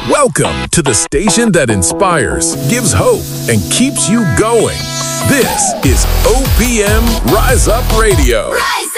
Welcome to the station that inspires, gives hope, and keeps you going. This is OPM Rise Up Radio. Rise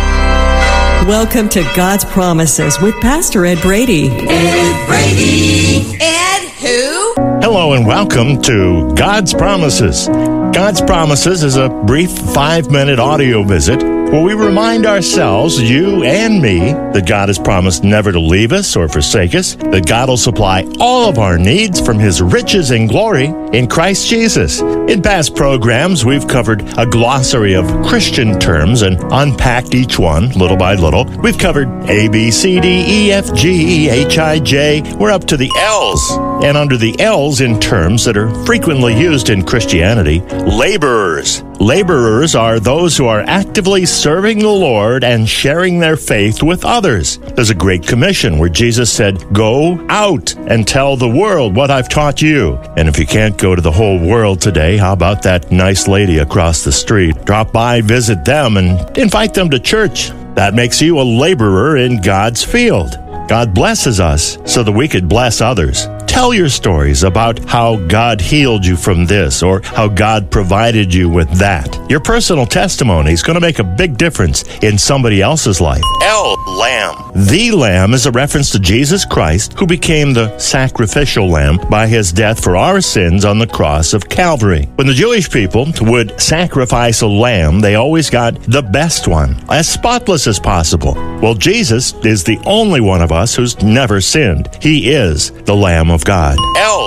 up! Welcome to God's Promises with Pastor Ed Brady. Ed Brady. Ed who? Hello and welcome to God's Promises. God's Promises is a brief 5-minute audio visit where we remind ourselves, you and me, that God has promised never to leave us or forsake us, that God will supply all of our needs from His riches and glory in Christ Jesus. In past programs, we've covered a glossary of Christian terms and unpacked each one little by little. We've covered A, B, C, D, E, F, G, H, I, J. We're up to the L's. And under the L's in terms that are frequently used in Christianity, laborers. Laborers are those who are actively serving the Lord and sharing their faith with others. There's a Great Commission where Jesus said, "Go out and tell the world what I've taught you." And if you can't go to the whole world today, how about that nice lady across the street? Drop by, visit them, and invite them to church. That makes you a laborer in God's field. God blesses us so that we could bless others. Tell your stories about how God healed you from this or how God provided you with that. Your personal testimony is going to make a big difference in somebody else's life. Lamb. The Lamb is a reference to Jesus Christ, who became the sacrificial lamb by His death for our sins on the cross of Calvary. When the Jewish people would sacrifice a lamb, they always got the best one, as spotless as possible. Well, Jesus is the only one of us who's never sinned. He is the Lamb of God.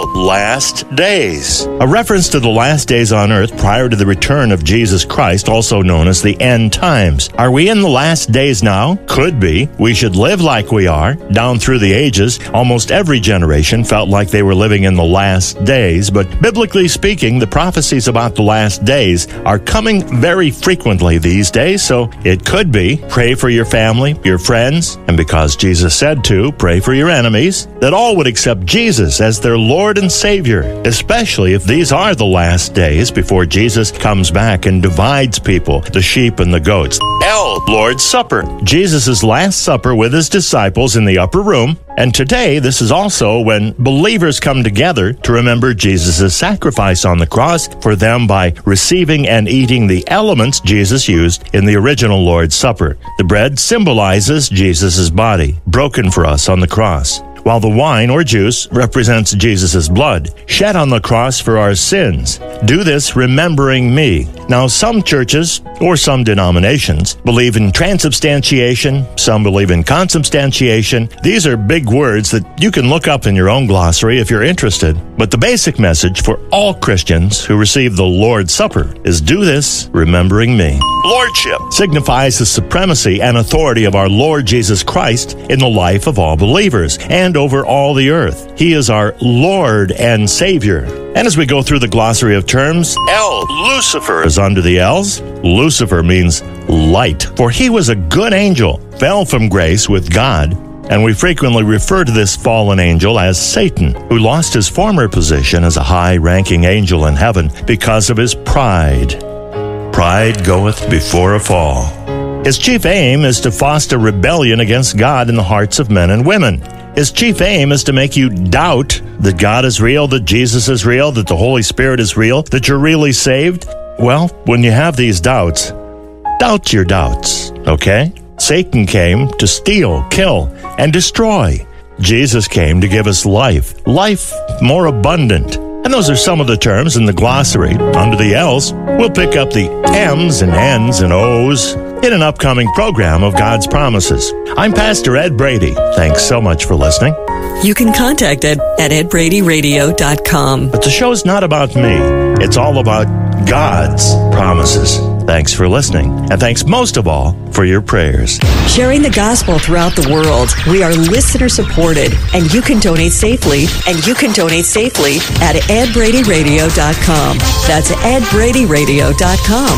Last days. A reference to the last days on earth prior to the return of Jesus Christ, also known as the end times. Are we in the last days now? Could be. We should live like we are. Down through the ages, almost every generation felt like they were living in the last days, but biblically speaking, the prophecies about the last days are coming very frequently these days, so it could be. Pray for your family, your friends, and because Jesus said to, pray for your enemies, that all would accept Jesus as their Lord and Savior, especially if these are the last days before Jesus comes back and divides people, the sheep and the goats. Lord's Supper. Jesus' Last Supper with His disciples in the upper room. And today, this is also when believers come together to remember Jesus' sacrifice on the cross for them by receiving and eating the elements Jesus used in the original Lord's Supper. The bread symbolizes Jesus' body, broken for us on the cross, while the wine or juice represents Jesus' blood, shed on the cross for our sins. Do this remembering me. Now, some churches or some denominations believe in transubstantiation. Some believe in consubstantiation. These are big words that you can look up in your own glossary if you're interested. But the basic message for all Christians who receive the Lord's Supper is do this remembering me. Lordship signifies the supremacy and authority of our Lord Jesus Christ in the life of all believers and over all the earth. He is our Lord and Savior. And as we go through the glossary of terms, Lucifer is under the L's. Lucifer means light, for he was a good angel, fell from grace with God, and we frequently refer to this fallen angel as Satan, who lost his former position as a high-ranking angel in heaven because of his pride. Pride goeth before a fall. His chief aim is to foster rebellion against God in the hearts of men and women. His chief aim is to make you doubt that God is real, that Jesus is real, that the Holy Spirit is real, that you're really saved. Well, when you have these doubts, doubt your doubts, okay? Satan came to steal, kill, and destroy. Jesus came to give us life more abundant. And those are some of the terms in the glossary. Under the L's, we'll pick up the M's and N's and O's in an upcoming program of God's Promises. I'm Pastor Ed Brady. Thanks so much for listening. You can contact Ed at edbradyradio.com. But the show's not about me. It's all about God's promises. Thanks for listening, and thanks most of all for your prayers. Sharing the gospel throughout the world, we are listener supported, and you can donate safely. At edbradyradio.com. That's edbradyradio.com.